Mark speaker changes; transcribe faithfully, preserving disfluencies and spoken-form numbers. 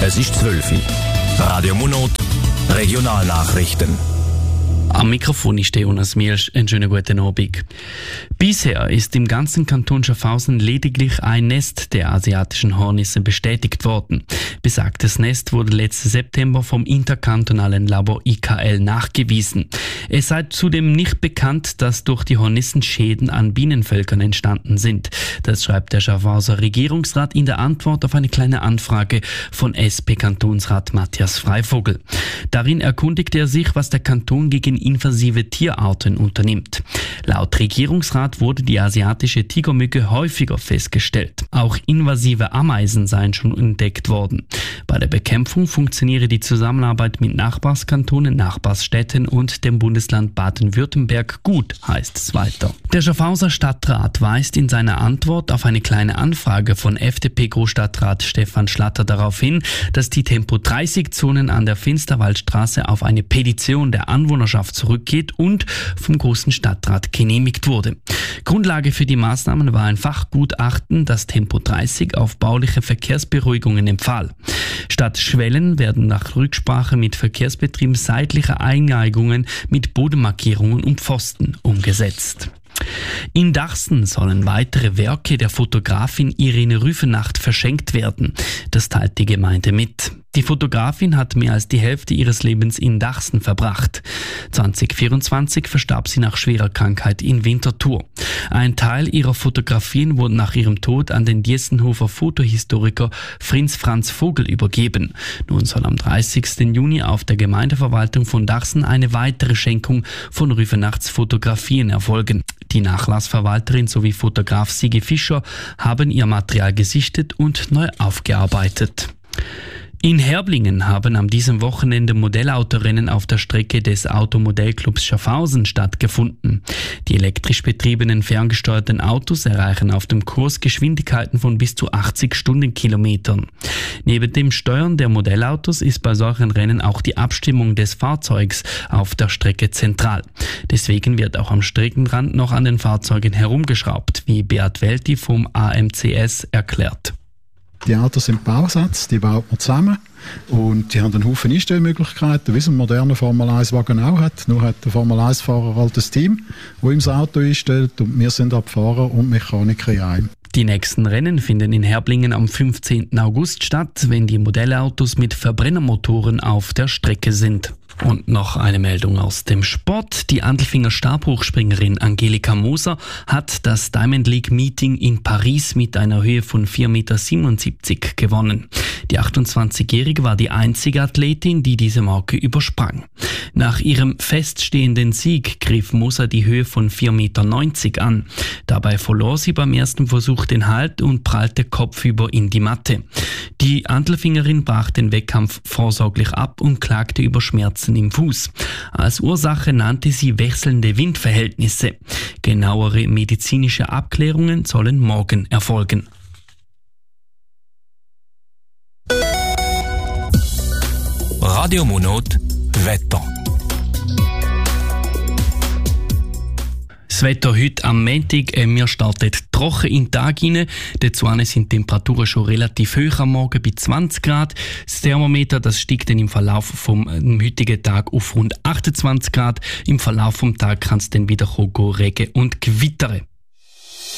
Speaker 1: Es ist zwölf Uhr. Radio Monot, Regionalnachrichten.
Speaker 2: Am Mikrofon ist Jonas Mielsch. Einen schönen guten Abend. Bisher ist im ganzen Kanton Schaffhausen lediglich ein Nest der asiatischen Hornisse bestätigt worden. Besagtes Nest wurde letzten September vom interkantonalen Labor I K L nachgewiesen. Es sei zudem nicht bekannt, dass durch die Hornissen Schäden an Bienenvölkern entstanden sind. Das schreibt der Schaffhauser Regierungsrat in der Antwort auf eine kleine Anfrage von S P-Kantonsrat Matthias Freivogel. Darin erkundigt er sich, was der Kanton gegen invasive Tierarten unternimmt. Laut Regierungsrat wurde die asiatische Tigermücke häufiger festgestellt. Auch invasive Ameisen seien schon entdeckt worden. Bei der Bekämpfung funktioniere die Zusammenarbeit mit Nachbarskantonen, Nachbarsstädten und dem Bundesland Baden-Württemberg gut, heißt es weiter. Der Schaffhauser Stadtrat weist in seiner Antwort auf eine kleine Anfrage von F D P-Großstadtrat Stefan Schlatter darauf hin, dass die Tempo dreißig Zonen an der Finsterwaldstraße auf eine Petition der Anwohnerschaft zurückgeht und vom Großen Stadtrat genehmigt wurde. Grundlage für die Maßnahmen war ein Fachgutachten, das Tempo dreißig auf bauliche Verkehrsberuhigungen empfahl. Statt Schwellen werden nach Rücksprache mit Verkehrsbetrieben seitliche Einneigungen mit Bodenmarkierungen und Pfosten umgesetzt. In Dachsen sollen weitere Werke der Fotografin Irene Rüfenacht verschenkt werden. Das teilt die Gemeinde mit. Die Fotografin hat mehr als die Hälfte ihres Lebens in Dachsen verbracht. zwanzig vierundzwanzig verstarb sie nach schwerer Krankheit in Winterthur. Ein Teil ihrer Fotografien wurde nach ihrem Tod an den Diessenhofer Fotohistoriker Fritz Franz Vogel übergeben. Nun soll am dreißigsten Juni auf der Gemeindeverwaltung von Dachsen eine weitere Schenkung von Rüfenachts Fotografien erfolgen. Die Nachlassverwalterin sowie Fotograf Sigi Fischer haben ihr Material gesichtet und neu aufgearbeitet. In Herblingen haben am diesem Wochenende Modellautorennen auf der Strecke des Automodellclubs Schaffhausen stattgefunden. Die elektrisch betriebenen ferngesteuerten Autos erreichen auf dem Kurs Geschwindigkeiten von bis zu achtzig Stundenkilometern. Neben dem Steuern der Modellautos ist bei solchen Rennen auch die Abstimmung des Fahrzeugs auf der Strecke zentral. Deswegen wird auch am Streckenrand noch an den Fahrzeugen herumgeschraubt, wie Beat Welti vom A M C S erklärt.
Speaker 3: Die Autos sind Bausatz, die baut man zusammen und die haben einen Haufen Einstellmöglichkeiten, wie es ein moderner Formel eins Wagen auch hat. Nur hat der Formel eins Fahrer halt das Team, das ihm das Auto einstellt und wir sind ab Fahrer und Mechaniker in einem.
Speaker 2: Die nächsten Rennen finden in Herblingen am fünfzehnten August statt, wenn die Modellautos mit Verbrennermotoren auf der Strecke sind. Und noch eine Meldung aus dem Sport. Die Andelfinger Stabhochspringerin Angelika Moser hat das Diamond League Meeting in Paris mit einer Höhe von vier Komma siebenundsiebzig Meter gewonnen. Die achtundzwanzigjährige war die einzige Athletin, die diese Marke übersprang. Nach ihrem feststehenden Sieg griff Moser die Höhe von vier Komma neunzig Meter an. Dabei verlor sie beim ersten Versuch den Halt und prallte kopfüber in die Matte. Die Andelfingerin brach den Wettkampf vorsorglich ab und klagte über Schmerzen im Fuß. Als Ursache nannte sie wechselnde Windverhältnisse. Genauere medizinische Abklärungen sollen morgen erfolgen.
Speaker 1: Radio Monot, Wetter.
Speaker 2: Das Wetter heute am Montag, äh, wir starten trocken in den Tag hinein. Dazu sind die Temperaturen schon relativ hoch am Morgen bei zwanzig Grad. Das Thermometer, das steigt dann im Verlauf vom äh, heutigen Tag auf rund achtundzwanzig Grad. Im Verlauf vom Tag kann es dann wieder kommen, regen und gewittern.